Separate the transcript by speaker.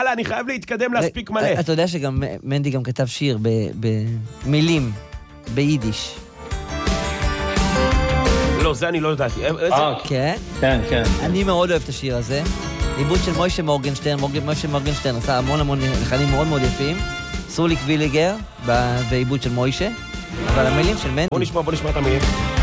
Speaker 1: הלאה, אני חייב להתקדם להספיק מלא.
Speaker 2: אתה יודע שגם מנדי גם כתב שיר במילים, ביידיש.
Speaker 1: לא, זה אני לא יודעתי.
Speaker 2: כן?
Speaker 3: כן.
Speaker 2: אני מאוד אוהב את השיר הזה. עיבוד של מוישה מורגנשטרן, מוישה מורגנשטרן עשה המון לחנים מאוד מאוד יפים. סוליק ויליגר, בעיבוד של מוישה, אבל המילים של מנדי.
Speaker 1: בוא נשמע את המילים.